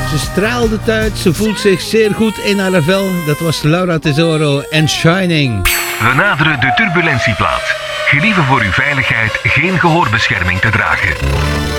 Ze straalde uit, ze voelt zich zeer goed in haar vel. Dat was Laura Tesoro en Shining. We naderen de turbulentieplaat. Gelieve voor uw veiligheid geen gehoorbescherming te dragen.